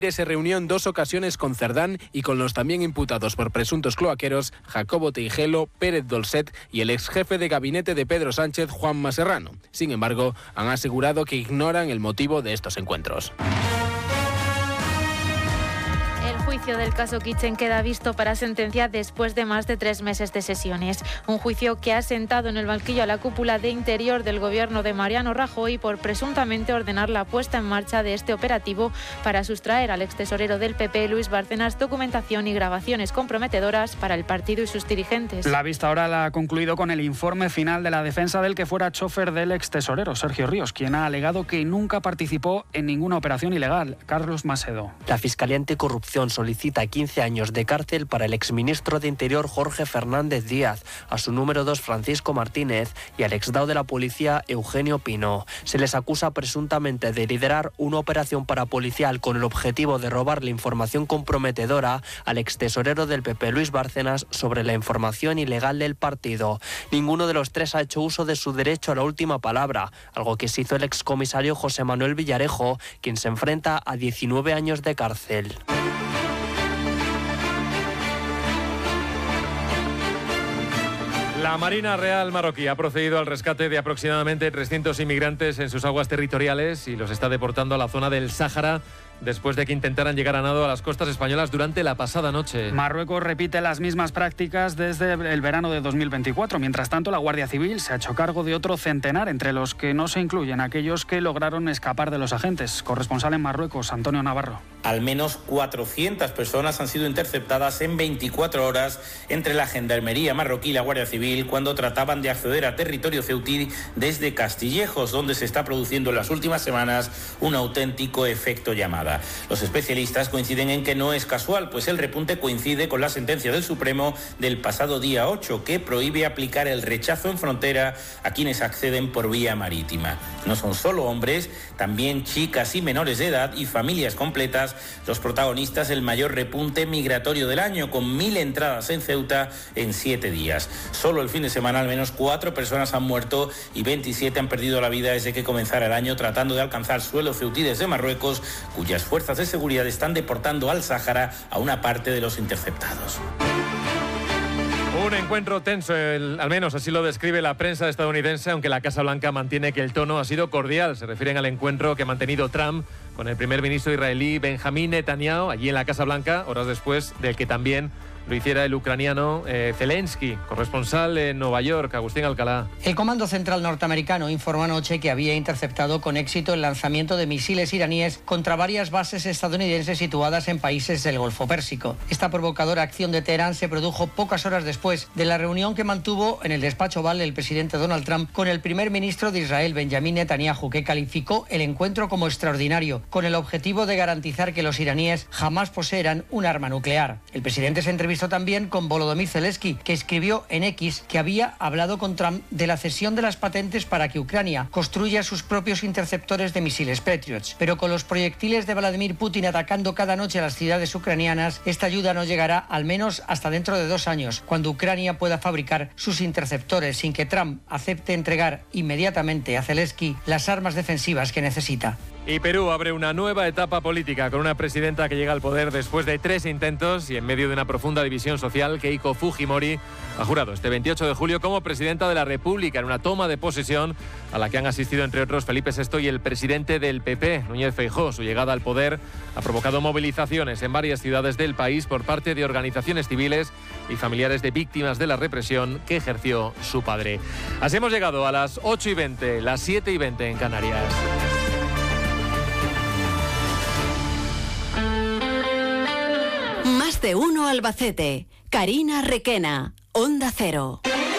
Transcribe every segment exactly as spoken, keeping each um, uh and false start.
Se reunió en dos ocasiones con Cerdán y con los también imputados por presuntos cloaqueros Jacobo Teijelo, Pérez Dolcet y el ex jefe de gabinete de Pedro Sánchez, Juanma Serrano. Sin embargo, han asegurado que ignoran el motivo de estos encuentros. El juicio del caso Kitchen queda visto para sentencia después de más de tres meses de sesiones. Un juicio que ha sentado en el banquillo a la cúpula de Interior del gobierno de Mariano Rajoy por presuntamente ordenar la puesta en marcha de este operativo para sustraer al extesorero del P P, Luis Bárcenas, documentación y grabaciones comprometedoras para el partido y sus dirigentes. La vista ahora la ha concluido con el informe final de la defensa del que fuera chofer del extesorero, Sergio Ríos, quien ha alegado que nunca participó en ninguna operación ilegal. Carlos Macedo. La Fiscalía Anticorrupción solicita quince años de cárcel para el exministro de Interior Jorge Fernández Díaz, a su número dos Francisco Martínez y al exdao de la policía Eugenio Pino. Se les acusa presuntamente de liderar una operación parapolicial con el objetivo de robarle información comprometedora al extesorero del P P, Luis Bárcenas, sobre la información ilegal del partido. Ninguno de los tres ha hecho uso de su derecho a la última palabra, algo que se hizo el excomisario José Manuel Villarejo, quien se enfrenta a diecinueve años de cárcel. La Marina Real marroquí ha procedido al rescate de aproximadamente trescientos inmigrantes en sus aguas territoriales y los está deportando a la zona del Sáhara después de que intentaran llegar a nado a las costas españolas durante la pasada noche. Marruecos repite las mismas prácticas desde el verano de dos mil veinticuatro. Mientras tanto, la Guardia Civil se ha hecho cargo de otro centenar, entre los que no se incluyen aquellos que lograron escapar de los agentes. Corresponsal en Marruecos, Antonio Navarro. Al menos cuatrocientas personas han sido interceptadas en veinticuatro horas entre la Gendarmería marroquí y la Guardia Civil cuando trataban de acceder a territorio ceutí desde Castillejos, donde se está produciendo en las últimas semanas un auténtico efecto llamada. Los especialistas coinciden en que no es casual, pues el repunte coincide con la sentencia del Supremo del pasado día ocho, que prohíbe aplicar el rechazo en frontera a quienes acceden por vía marítima. No son solo hombres, también chicas y menores de edad y familias completas los protagonistas del mayor repunte migratorio del año, con mil entradas en Ceuta en siete días. Solo el fin de semana al menos cuatro personas han muerto y veintisiete han perdido la vida desde que comenzara el año tratando de alcanzar suelo ceutí desde Marruecos, cuyas fuerzas de seguridad están deportando al Sáhara a una parte de los interceptados. Un encuentro tenso, el, al menos así lo describe la prensa estadounidense, aunque la Casa Blanca mantiene que el tono ha sido cordial. Se refieren al encuentro que ha mantenido Trump con el primer ministro israelí Benjamín Netanyahu allí en la Casa Blanca, horas después del que también lo hiciera el ucraniano eh, Zelensky. Corresponsal en Nueva York, Agustín Alcalá. El Comando Central norteamericano informó anoche que había interceptado con éxito el lanzamiento de misiles iraníes contra varias bases estadounidenses situadas en países del Golfo Pérsico. Esta provocadora acción de Teherán se produjo pocas horas después de la reunión que mantuvo en el despacho Oval el presidente Donald Trump con el primer ministro de Israel, Benjamín Netanyahu, que calificó el encuentro como extraordinario, con el objetivo de garantizar que los iraníes jamás poseerán un arma nuclear. El presidente se entrevistó también con Volodymyr Zelensky, que escribió en X que había hablado con Trump de la cesión de las patentes para que Ucrania construya sus propios interceptores de misiles Patriots. Pero con los proyectiles de Vladimir Putin atacando cada noche a las ciudades ucranianas, esta ayuda no llegará al menos hasta dentro de dos años, cuando Ucrania pueda fabricar sus interceptores sin que Trump acepte entregar inmediatamente a Zelensky las armas defensivas que necesita. Y Perú abre una nueva etapa política con una presidenta que llega al poder después de tres intentos y en medio de una profunda división social. Keiko Fujimori ha jurado este veintiocho de julio como presidenta de la República en una toma de posesión a la que han asistido entre otros Felipe sexto y el presidente del P P, Núñez Feijóo. Su llegada al poder ha provocado movilizaciones en varias ciudades del país por parte de organizaciones civiles y familiares de víctimas de la represión que ejerció su padre. Así hemos llegado a las ocho y veinte, las siete y veinte en Canarias. Más de uno Albacete. Karina Requena, Onda Cero.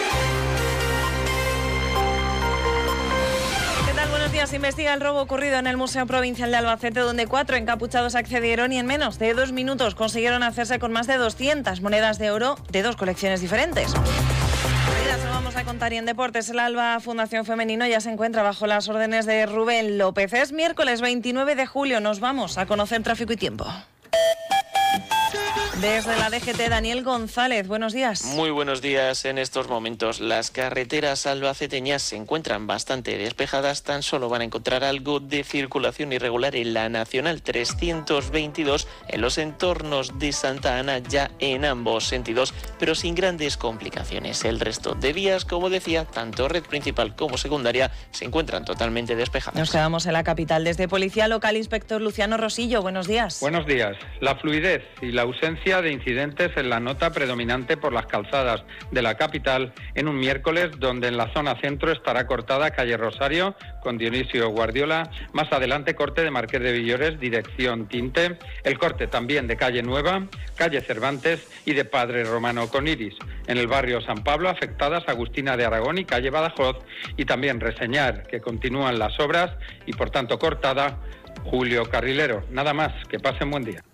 ¿Qué tal? Buenos días. Se investiga el robo ocurrido en el Museo Provincial de Albacete, donde cuatro encapuchados accedieron y en menos de dos minutos consiguieron hacerse con más de doscientas monedas de oro de dos colecciones diferentes. Se lo vamos a contar y en deportes. El Alba Fundación Femenino ya se encuentra bajo las órdenes de Rubén López. Es miércoles veintinueve de julio. Nos vamos a conocer tráfico y tiempo. Desde la D G T, Daniel González, buenos días. Muy buenos días. En estos momentos las carreteras albaceteñas se encuentran bastante despejadas. Tan solo van a encontrar algo de circulación irregular en la Nacional trescientos veintidós, en los entornos de Santa Ana, ya en ambos sentidos, pero sin grandes complicaciones. El resto de vías, como decía, tanto red principal como secundaria, se encuentran totalmente despejadas. Nos quedamos en la capital. Desde Policía Local, inspector Luciano Rosillo, buenos días. Buenos días. La fluidez y la ausencia de incidentes es la nota predominante por las calzadas de la capital en un miércoles, donde en la zona centro estará cortada calle Rosario con Dionisio Guardiola, más adelante corte de Marqués de Villores, dirección Tinte, el corte también de calle Nueva, calle Cervantes y de Padre Romano con Iris. En el barrio San Pablo, afectadas Agustina de Aragón y calle Badajoz, y también reseñar que continúan las obras y por tanto cortada Julio Carrilero. Nada más, que pasen buen día.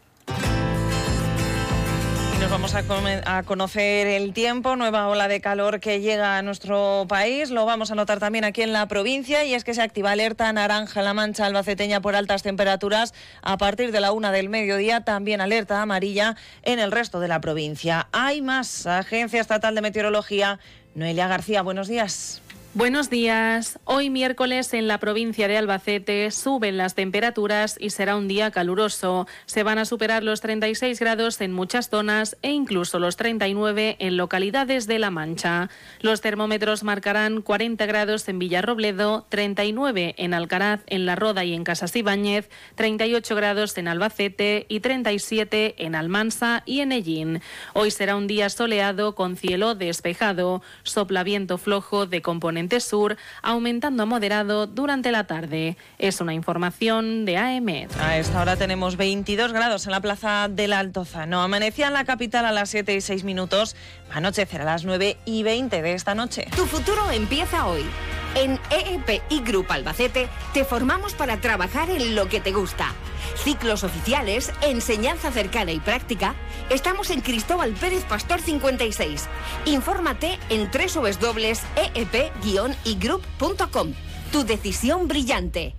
Nos vamos a, a conocer el tiempo, nueva ola de calor que llega a nuestro país. Lo vamos a notar también aquí en la provincia, y es que se activa alerta naranja en la Mancha albaceteña por altas temperaturas a partir de la una del mediodía. También alerta amarilla en el resto de la provincia. Hay más. Agencia Estatal de Meteorología. Noelia García, buenos días. Buenos días. Hoy miércoles en la provincia de Albacete suben las temperaturas y será un día caluroso. Se van a superar los treinta y seis grados en muchas zonas e incluso los treinta y nueve en localidades de La Mancha. Los termómetros marcarán cuarenta grados en Villarrobledo, treinta y nueve en Alcaraz, en La Roda y en Casas Ibáñez, treinta y ocho grados en Albacete y treinta y siete en Almansa y en Ellín. Hoy será un día soleado con cielo despejado. Sopla viento flojo de componente sur, aumentando a moderado durante la tarde. Es una información de A M E D. A esta hora tenemos veintidós grados en la plaza del Altozano. Amanecía en la capital a las siete y seis minutos. Va a anochecer a las nueve y veinte de esta noche. Tu futuro empieza hoy. En E E P I Group Albacete te formamos para trabajar en lo que te gusta. Ciclos oficiales, enseñanza cercana y práctica. Estamos en Cristóbal Pérez Pastor cincuenta y seis. Infórmate en doble u doble u doble u punto e e p guion i group punto com. Tu decisión brillante.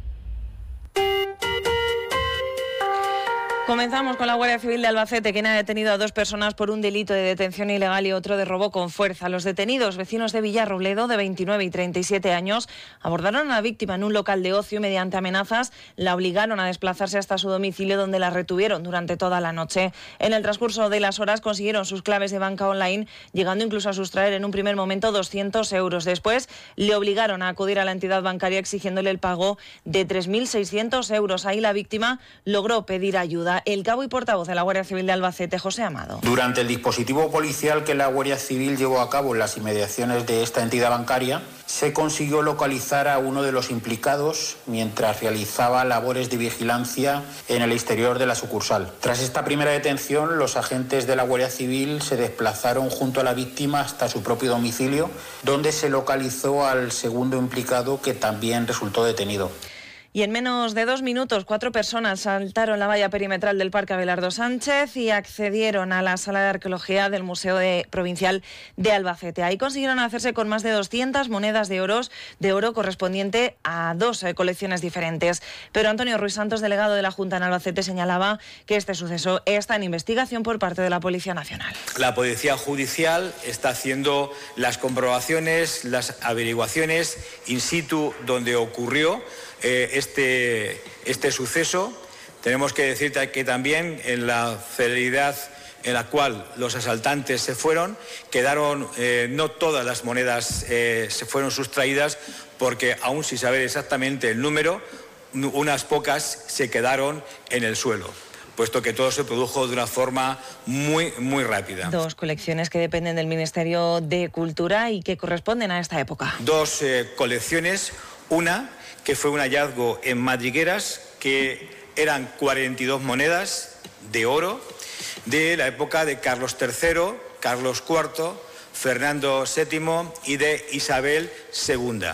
Comenzamos con la Guardia Civil de Albacete, que ha detenido a dos personas por un delito de detención ilegal y otro de robo con fuerza. Los detenidos, vecinos de Villarrobledo, de veintinueve y treinta y siete años, abordaron a la víctima en un local de ocio y mediante amenazas la obligaron a desplazarse hasta su domicilio, donde la retuvieron durante toda la noche. En el transcurso de las horas consiguieron sus claves de banca online, llegando incluso a sustraer en un primer momento doscientos euros. Después le obligaron a acudir a la entidad bancaria exigiéndole el pago de tres mil seiscientos euros. Ahí la víctima logró pedir ayuda. El cabo y portavoz de la Guardia Civil de Albacete, José Amado. Durante el dispositivo policial que la Guardia Civil llevó a cabo en las inmediaciones de esta entidad bancaria, se consiguió localizar a uno de los implicados mientras realizaba labores de vigilancia en el exterior de la sucursal. Tras esta primera detención, los agentes de la Guardia Civil se desplazaron junto a la víctima hasta su propio domicilio, donde se localizó al segundo implicado, que también resultó detenido. Y en menos de dos minutos, cuatro personas saltaron la valla perimetral del Parque Abelardo Sánchez y accedieron a la sala de arqueología del Museo de, Provincial de Albacete. Ahí consiguieron hacerse con más de doscientas monedas de, oros, de oro correspondiente a dos eh, colecciones diferentes. Pero Antonio Ruiz Santos, delegado de la Junta en Albacete, señalaba que este suceso está en investigación por parte de la Policía Nacional. La Policía Judicial está haciendo las comprobaciones, las averiguaciones in situ donde ocurrió Eh, este, este suceso. Tenemos que decirte que también en la celeridad en la cual los asaltantes se fueron, quedaron, eh, no todas las monedas eh, se fueron sustraídas, porque aún sin saber exactamente el número, unas pocas se quedaron en el suelo, puesto que todo se produjo de una forma muy, muy rápida. Dos colecciones que dependen del Ministerio de Cultura y que corresponden a esta época. Dos eh, colecciones, una que fue un hallazgo en madrigueras, que eran cuarenta y dos monedas de oro de la época de Carlos tercero, Carlos cuarto, Fernando séptimo y de Isabel segunda.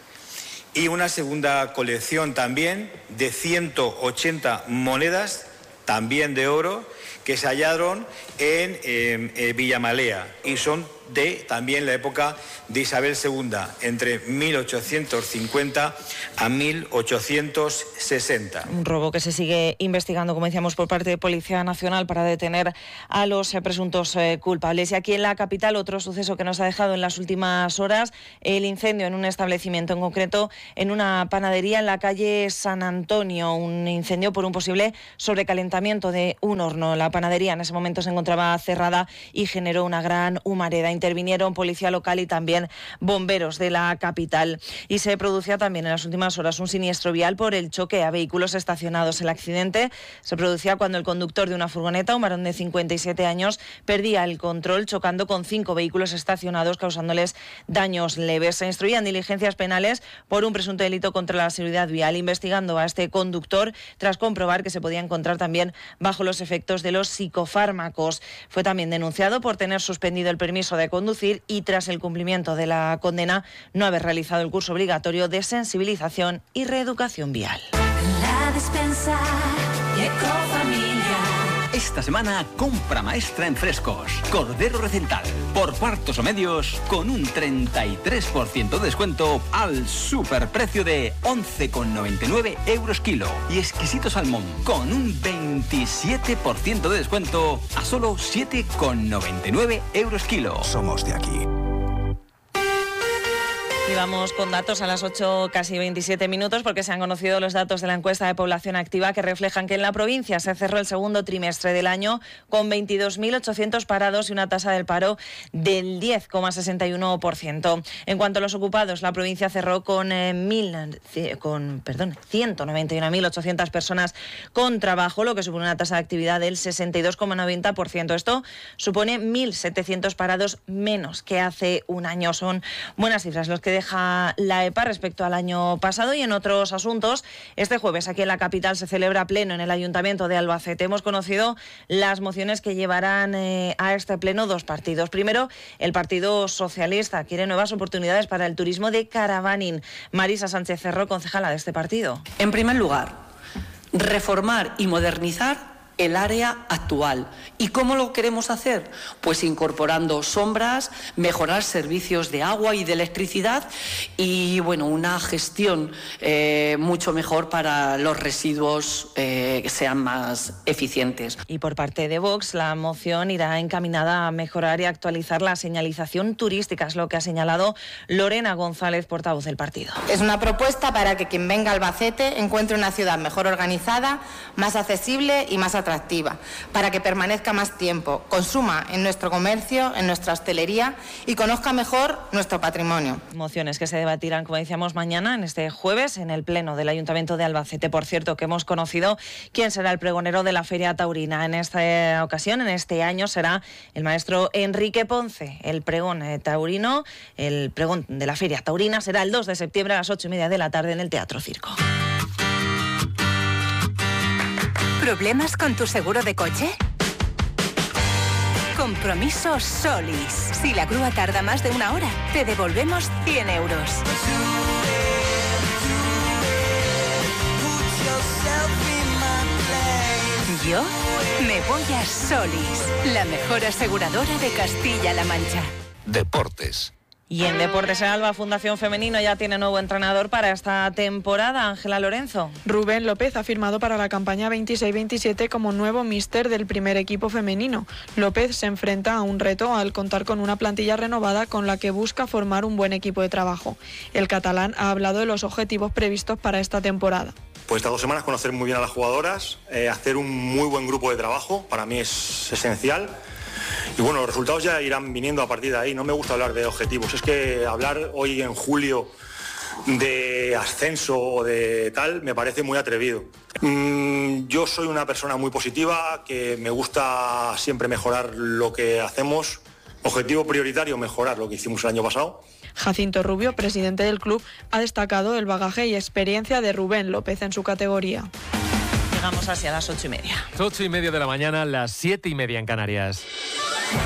Y una segunda colección también de ciento ochenta monedas, también de oro, que se hallaron en eh, eh, Villamalea, y son de también la época de Isabel segunda, entre mil ochocientos cincuenta a mil ochocientos sesenta. Un robo que se sigue investigando, como decíamos, por parte de Policía Nacional para detener a los eh, presuntos eh, culpables. Y aquí en la capital, otro suceso que nos ha dejado en las últimas horas, el incendio en un establecimiento, en concreto en una panadería en la calle San Antonio. Un incendio por un posible sobrecalentamiento de un horno. La panadería en ese momento se encontraba cerrada y generó una gran humareda. Intervinieron policía local y también bomberos de la capital. Y se producía también en las últimas horas un siniestro vial por el choque a vehículos estacionados. El accidente se producía cuando el conductor de una furgoneta, un varón de cincuenta y siete años, perdía el control chocando con cinco vehículos estacionados, causándoles daños leves. Se instruían diligencias penales por un presunto delito contra la seguridad vial, investigando a este conductor tras comprobar que se podía encontrar también bajo los efectos de los psicofármacos. Fue también denunciado por tener suspendido el permiso de conducir y, tras el cumplimiento de la condena, no haber realizado el curso obligatorio de sensibilización y reeducación vial. La despensa y Ecofamilia. Esta semana, compra maestra en frescos. Cordero Recental, por cuartos o medios, con un treinta y tres por ciento de descuento al superprecio de once con noventa y nueve euros kilo. Y exquisito salmón, con un veintisiete por ciento de descuento a solo siete con noventa y nueve euros kilo. Somos de aquí. Y vamos con datos a las ocho, casi veintisiete minutos, porque se han conocido los datos de la encuesta de población activa que reflejan que en la provincia se cerró el segundo trimestre del año con veintidós mil ochocientos parados y una tasa del paro del diez coma sesenta y uno por ciento. En cuanto a los ocupados, la provincia cerró con, eh, mil, con perdón, ciento noventa y una mil ochocientas personas con trabajo, lo que supone una tasa de actividad del sesenta y dos coma noventa por ciento. Esto supone mil setecientos parados menos que hace un año. Son buenas cifras los que deja la E P A respecto al año pasado. Y en otros asuntos, este jueves aquí en la capital se celebra pleno en el Ayuntamiento de Albacete. Hemos conocido las mociones que llevarán eh, a este pleno dos partidos. Primero, el Partido Socialista quiere nuevas oportunidades para el turismo de caravaning. Marisa Sánchez Cerro, concejala de este partido. En primer lugar, reformar y modernizar el área actual. ¿Y cómo lo queremos hacer? Pues incorporando sombras, mejorar servicios de agua y de electricidad y, bueno, una gestión eh, mucho mejor para los residuos eh, que sean más eficientes. Y por parte de Vox, la moción irá encaminada a mejorar y actualizar la señalización turística, es lo que ha señalado Lorena González, portavoz del partido. Es una propuesta para que quien venga a Albacete encuentre una ciudad mejor organizada, más accesible y más atractiva. atractiva, para que permanezca más tiempo, consuma en nuestro comercio, en nuestra hostelería y conozca mejor nuestro patrimonio. Mociones que se debatirán, como decíamos, mañana, en este jueves, en el Pleno del Ayuntamiento de Albacete. Por cierto, que hemos conocido quién será el pregonero de la Feria Taurina. En esta ocasión, en este año, será el maestro Enrique Ponce. El pregón taurino, el pregón de la Feria Taurina será el dos de septiembre a las ocho y media de la tarde en el Teatro Circo. ¿Problemas con tu seguro de coche? Compromiso Solis. Si la grúa tarda más de una hora, te devolvemos cien euros. Yo me voy a Solis, la mejor aseguradora de Castilla-La Mancha. Deportes. Y en Deportes en Alba, Fundación Femenino ya tiene nuevo entrenador para esta temporada, Ángela Lorenzo. Rubén López ha firmado para la campaña veintiséis veintisiete como nuevo míster del primer equipo femenino. López se enfrenta a un reto al contar con una plantilla renovada con la que busca formar un buen equipo de trabajo. El catalán ha hablado de los objetivos previstos para esta temporada. Pues estas dos semanas conocer muy bien a las jugadoras, eh, hacer un muy buen grupo de trabajo, para mí es esencial. Y bueno, los resultados ya irán viniendo a partir de ahí. No me gusta hablar de objetivos. Es que hablar hoy en julio de ascenso o de tal me parece muy atrevido. Mm, yo soy una persona muy positiva, que me gusta siempre mejorar lo que hacemos. Objetivo prioritario, mejorar lo que hicimos el año pasado. Jacinto Rubio, presidente del club, ha destacado el bagaje y experiencia de Rubén López en su categoría. Llegamos hacia las ocho y media. Ocho y media de la mañana, las siete y media en Canarias.